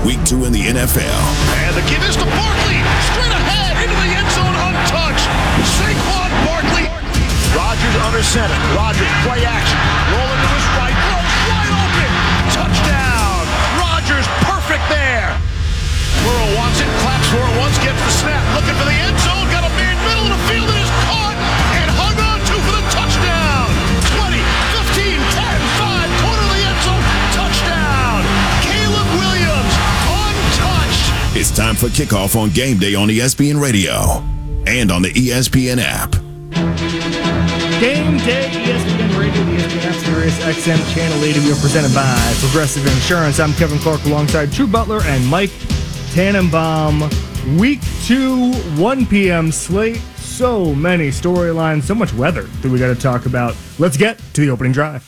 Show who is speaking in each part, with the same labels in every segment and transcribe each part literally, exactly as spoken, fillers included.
Speaker 1: week two in the N F L.
Speaker 2: And the give is to Barkley. Straight ahead into the end zone untouched. Saquon Barkley. Rodgers under center. Rodgers play action. Rolling to his right. Throws wide open. Touchdown. Rodgers perfect there. Burrow wants it. Claps for it once. Gets the snap. Looking for the end zone. Got a man middle of the field and is caught. And hung on to for the touchdown. twenty, fifteen, ten, five. Corner of the end zone. Touchdown. Caleb Williams untouched.
Speaker 1: It's time for kickoff on Game Day on E S P N Radio and on the E S P N app.
Speaker 3: Game Day, E S P N Radio, the E S P N app, Sirius X M Channel eighty. We are presented by Progressive Insurance. I'm Kevin Clark alongside Drew Butler and Mike Tannenbaum. Week two, one p.m. slate. So many storylines, so much weather that we got to talk about. Let's get to the opening drive.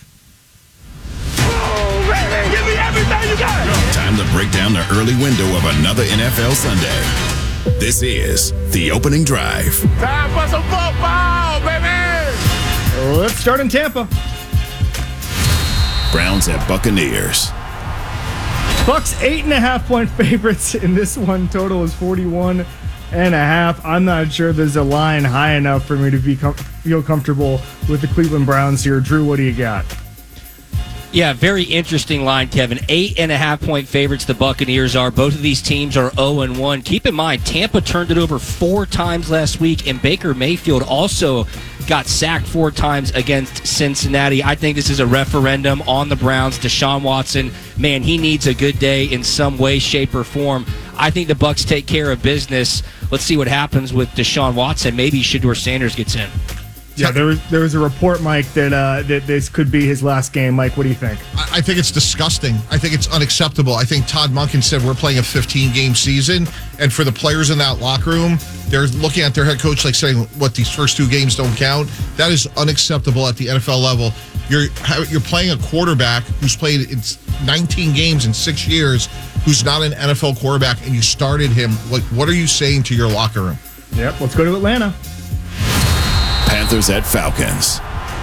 Speaker 2: Oh, Ray, give me everything you got.
Speaker 1: Time to break down the early window of another N F L Sunday. This is the opening drive.
Speaker 2: Time for some football, baby.
Speaker 3: Let's start in Tampa.
Speaker 1: Browns at Buccaneers.
Speaker 3: Bucks eight and a half point favorites in this one. Total is forty-one and a half. I'm not sure there's a line high enough for me to be com- feel comfortable with the Cleveland Browns here. Drew, what do you got?
Speaker 4: Yeah, very interesting line, Kevin. Eight and a half point favorites the Buccaneers are. Both of these teams are oh and one. Keep in mind, Tampa turned it over four times last week, and Baker Mayfield also got sacked four times against Cincinnati. I think this is a referendum on the Browns. Deshaun Watson, man, he needs a good day in some way, shape, or form. I think the Bucs take care of business. Let's see what happens with Deshaun Watson. Maybe Shedeur Sanders gets in.
Speaker 3: Yeah, there was there was a report, Mike, that uh, that this could be his last game. Mike, what do you think?
Speaker 5: I think it's disgusting. I think it's unacceptable. I think Todd Monken said we're playing a fifteen-game season, and for the players in that locker room, they're looking at their head coach like saying, what, these first two games don't count? That is unacceptable at the N F L level. You're you're playing a quarterback who's played in nineteen games in six years, who's not an N F L quarterback, and you started him. Like, what are you saying to your locker room?
Speaker 3: Yep, let's go to Atlanta.
Speaker 1: Panthers at Falcons.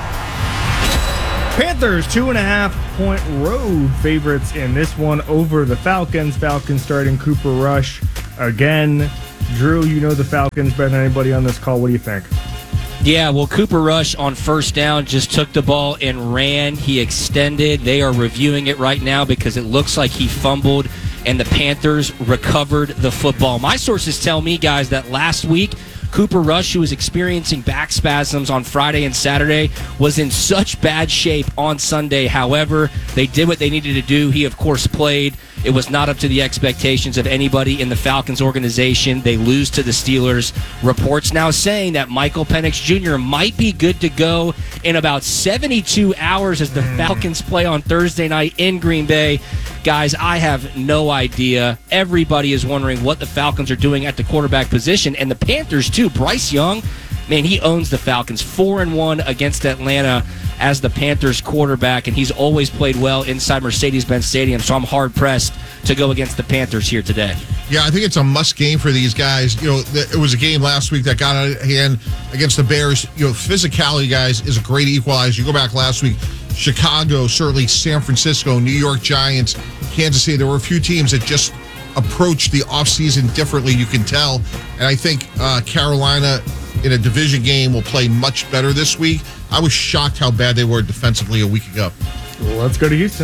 Speaker 3: Panthers, two and a half point road favorites in this one over the Falcons. Falcons starting Cooper Rush again. Drew, you know the Falcons better than anybody on this call. What do you think?
Speaker 4: Yeah, well, Cooper Rush on first down just took the ball and ran. He extended. They are reviewing it right now because it looks like he fumbled, and the Panthers recovered the football. My sources tell me, guys, that last week, Cooper Rush, who was experiencing back spasms on Friday and Saturday, was in such bad shape on Sunday. However, they did what they needed to do. He, of course, played. It was not up to the expectations of anybody in the Falcons organization. They lose to the Steelers. Reports now saying that Michael Penix Junior might be good to go in about seventy-two hours as the Falcons play on Thursday night in Green Bay. Guys, I have no idea. Everybody is wondering what the Falcons are doing at the quarterback position, and the Panthers too. Bryce Young, man, he owns the Falcons. Four and one against Atlanta as the Panthers quarterback, and he's always played well inside Mercedes-Benz Stadium, so I'm hard-pressed to go against the Panthers here today.
Speaker 5: Yeah, I think it's a must game for these guys. You know, it was a game last week that got out of hand against the Bears. You know, physicality, guys, is a great equalizer. You go back last week, Chicago, certainly San Francisco, New York Giants, Kansas City. There were a few teams that just approached the offseason differently, you can tell. And I think uh, Carolina in a division game will play much better this week. I was shocked how bad they were defensively a week ago.
Speaker 3: Let's go to Houston.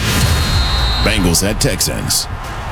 Speaker 1: Bengals at Texans.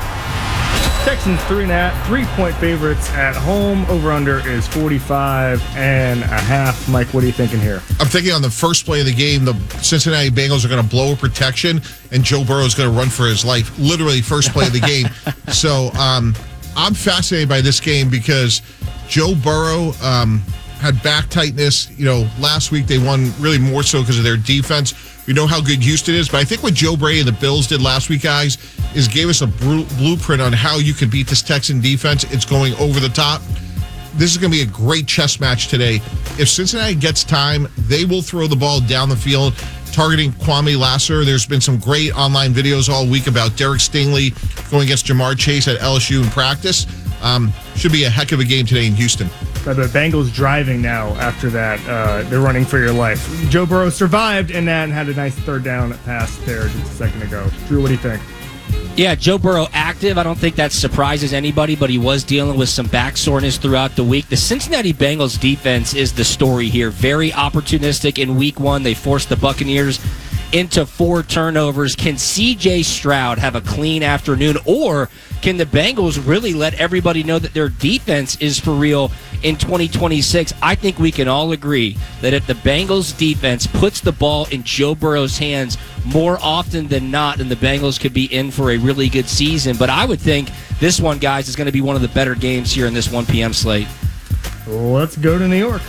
Speaker 3: Texans three and a half, three-point favorites at home. Over-under is forty-five and a half. Mike, what are you thinking here?
Speaker 5: I'm thinking on the first play of the game, the Cincinnati Bengals are going to blow a protection, and Joe Burrow is going to run for his life. Literally, first play of the game. So um, I'm fascinated by this game because Joe Burrow um, had back tightness. You know, last week they won really more so because of their defense. We know how good Houston is, but I think what Joe Brady and the Bills did last week, guys, is gave us a br- blueprint on how you could beat this Texan defense. It's going over the top. This is going to be a great chess match today. If Cincinnati gets time, they will throw the ball down the field, targeting Kwame Lasser. There's been some great online videos all week about Derek Stingley going against Jamar Chase at L S U in practice. Um, should be a heck of a game today in Houston.
Speaker 3: The Bengals driving now after that. Uh, they're running for your life. Joe Burrow survived in that and had a nice third down pass there just a second ago. Drew, what do you think?
Speaker 4: Yeah, Joe Burrow ac- active. I don't think that surprises anybody, but he was dealing with some back soreness throughout the week. The Cincinnati Bengals defense is the story here. Very opportunistic in week one. They forced the Buccaneers into four turnovers. Can C J Stroud have a clean afternoon, or can the Bengals really let everybody know that their defense is for real in twenty twenty-six? I think we can all agree that if the Bengals defense puts the ball in Joe Burrow's hands more often than not, then the Bengals could be in for a really good season. But I would think this one, guys, is going to be one of the better games here in this one p.m. slate.
Speaker 3: Let's go to New York.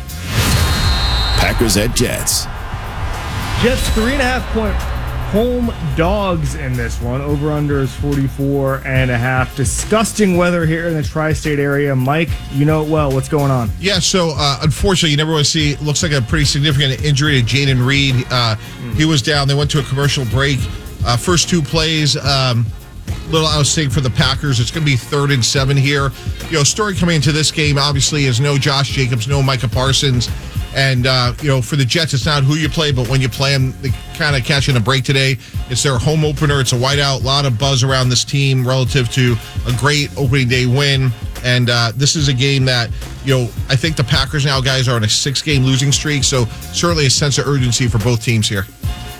Speaker 1: Packers at Jets.
Speaker 3: Jets three and a half point home dogs in this one. Over under is forty-four and a half. Disgusting weather here in the tri-state area. Mike, you know it well. What's going on?
Speaker 5: Yeah, so uh, unfortunately, you never want to see, looks like a pretty significant injury to Jaden Reed. Uh, mm. He was down. They went to a commercial break. Uh, first two plays, um, little out of sync for the Packers. It's going to be third and seven here. You know, story coming into this game, obviously, is no Josh Jacobs, no Micah Parsons. And, uh, you know, for the Jets, it's not who you play, but when you play them, they kind of catching a break today. It's their home opener. It's a whiteout. A lot of buzz around this team relative to a great opening day win. And uh, this is a game that, you know, I think the Packers now, guys, are on a six-game losing streak. So certainly a sense of urgency for both teams here.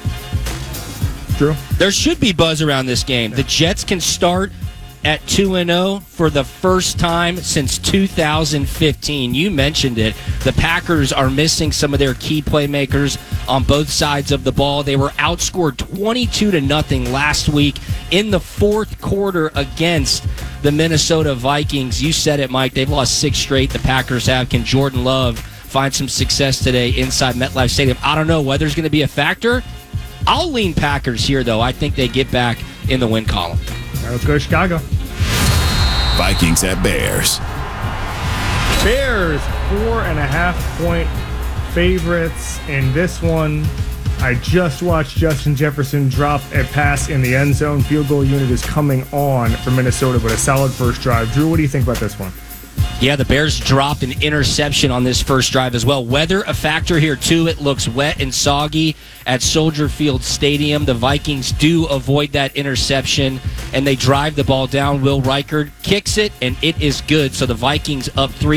Speaker 3: Drew?
Speaker 4: There should be buzz around this game. The Jets can start at two and oh for the first time since two thousand fifteen. You mentioned it. The Packers are missing some of their key playmakers on both sides of the ball. They were outscored twenty-two to nothing last week in the fourth quarter against the Minnesota Vikings. You said it, Mike. They've lost six straight. The Packers have. Can Jordan Love find some success today inside MetLife Stadium? I don't know. Weather's going to be a factor. I'll lean Packers here, though. I think they get back in the win column.
Speaker 3: All right, let's go to Chicago.
Speaker 1: Vikings at Bears.
Speaker 3: Bears, four and a half point favorites in this one. I just watched Justin Jefferson drop a pass in the end zone. Field goal unit is coming on for Minnesota, but a solid first drive. Drew, what do you think about this one?
Speaker 4: Yeah, the Bears dropped an interception on this first drive as well. Weather a factor here, too. It looks wet and soggy at Soldier Field Stadium. The Vikings do avoid that interception, and they drive the ball down. Will Reichard kicks it, and it is good. So the Vikings up three.